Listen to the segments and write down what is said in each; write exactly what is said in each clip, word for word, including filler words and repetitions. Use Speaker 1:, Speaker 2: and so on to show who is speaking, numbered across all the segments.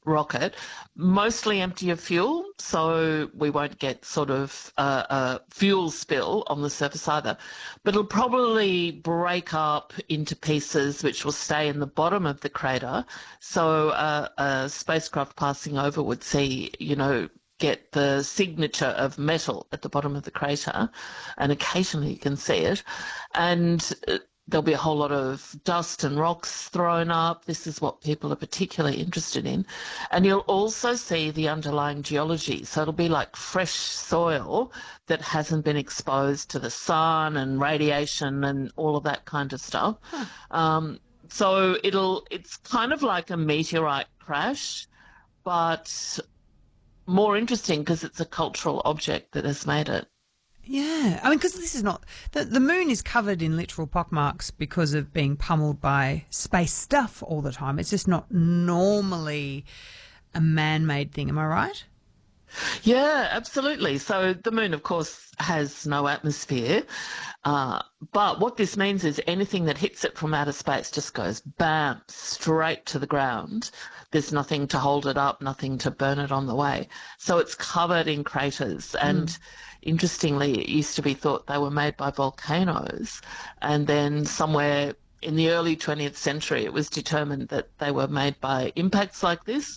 Speaker 1: rocket, mostly empty of fuel, so we won't get sort of uh, a fuel spill on the surface either. But it'll probably break up into pieces which will stay in the bottom of the crater, so uh, a spacecraft passing over would see, you know, get the signature of metal at the bottom of the crater, and occasionally you can see it. And uh, there'll be a whole lot of dust and rocks thrown up. This is what people are particularly interested in. And you'll also see the underlying geology. So it'll be like fresh soil that hasn't been exposed to the sun and radiation and all of that kind of stuff. Huh. Um, so it'll it's kind of like a meteorite crash, but more interesting because it's a cultural object that has made it.
Speaker 2: Yeah, I mean, because this is not the the moon is covered in literal pockmarks because of being pummeled by space stuff all the time. It's just not normally a man-made thing. Am I right?
Speaker 1: Yeah, absolutely. So the moon, of course, has no atmosphere, uh, but what this means is anything that hits it from outer space just goes bam, straight to the ground. There's nothing to hold it up, nothing to burn it on the way. So it's covered in craters. And mm. interestingly, it used to be thought they were made by volcanoes. And then somewhere in the early twentieth century, it was determined that they were made by impacts like this.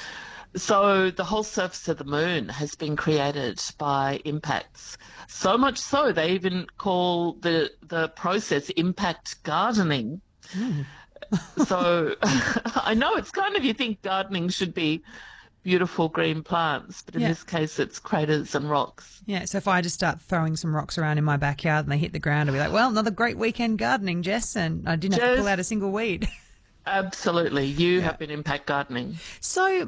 Speaker 1: So the whole surface of the moon has been created by impacts. So much so they even call the the process impact gardening. Mm. So I know it's kind of, you think gardening should be beautiful green plants, but in yeah. this case it's craters and rocks.
Speaker 2: Yeah, so if I just start throwing some rocks around in my backyard and they hit the ground, I'll be like, well, another great weekend gardening, Jess, and I didn't have Jess, to pull out a single weed.
Speaker 1: Absolutely. You
Speaker 2: yeah.
Speaker 1: have been impact gardening.
Speaker 2: So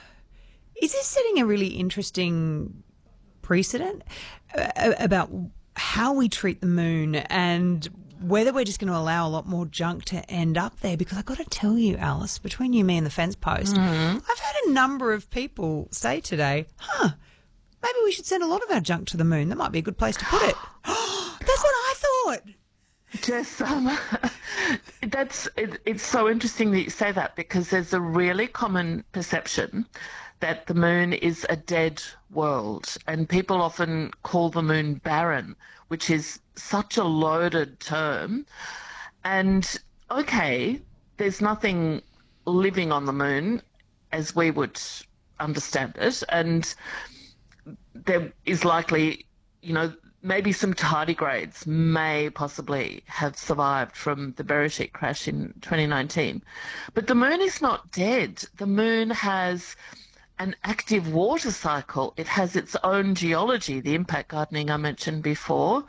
Speaker 2: is this setting a really interesting precedent about how we treat the moon and whether we're just going to allow a lot more junk to end up there? Because I've got to tell you, Alice, between you, me and the fence post, mm-hmm. I've had a number of people say today, huh, maybe we should send a lot of our junk to the moon. That might be a good place to put it. That's what I thought.
Speaker 1: Jess, um, that's, it, it's so interesting that you say that, because there's a really common perception that the moon is a dead world, and people often call the moon barren, which is such a loaded term. And okay, there's nothing living on the moon as we would understand it, and there is likely, you know, maybe some tardigrades may possibly have survived from the Beresheet crash in twenty nineteen. But the moon is not dead. The moon has an active water cycle. It has its own geology, the impact gardening I mentioned before.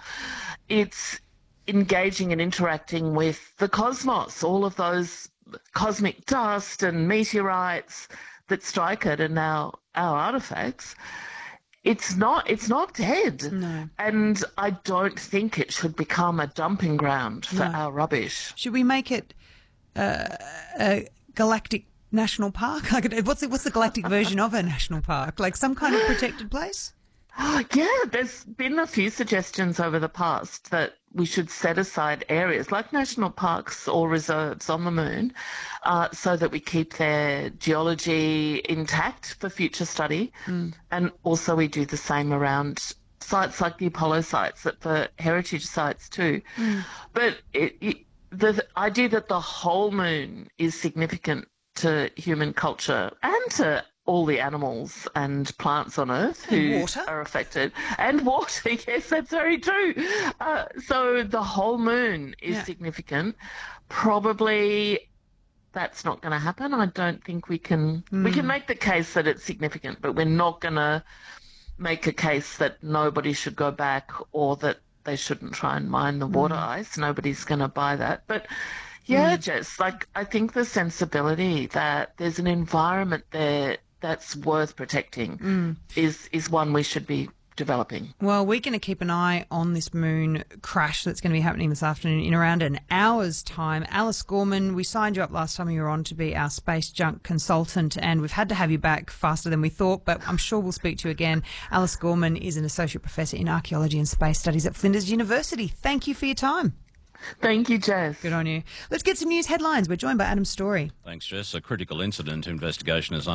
Speaker 1: It's engaging and interacting with the cosmos, all of those cosmic dust and meteorites that strike it and now our artifacts. It's not it's not dead.
Speaker 2: No.
Speaker 1: And I don't think it should become a dumping ground for no. our rubbish.
Speaker 2: Should we make it uh, a galactic national park? Like, what's the, what's the galactic version of a national park? Like some kind of protected place?
Speaker 1: Oh, yeah, there's been a few suggestions over the past that we should set aside areas like national parks or reserves on the moon uh, so that we keep their geology intact for future study. Mm. And also we do the same around sites like the Apollo sites, that for heritage sites too. Mm. But it, it, the idea that the whole moon is significant to human culture and to all the animals and plants on Earth who are affected. And water, yes, that's very true. Uh, so the whole moon is yeah. significant. Probably that's not going to happen. I don't think we can... Mm. We can make the case that it's significant, but we're not going to make a case that nobody should go back or that they shouldn't try and mine the water mm. ice. Nobody's going to buy that. But... Yeah, mm. Jess, like I think the sensibility that there's an environment there that's worth protecting mm. is, is one we should be developing.
Speaker 2: Well, we're going to keep an eye on this moon crash that's going to be happening this afternoon in around an hour's time. Alice Gorman, we signed you up last time you were on to be our space junk consultant, and we've had to have you back faster than we thought, but I'm sure we'll speak to you again. Alice Gorman is an associate professor in archaeology and space studies at Flinders University. Thank you for your time.
Speaker 1: Thank you, Jess.
Speaker 2: Good on you. Let's get some news headlines. We're joined by Adam Story.
Speaker 3: Thanks, Jess. A critical incident investigation is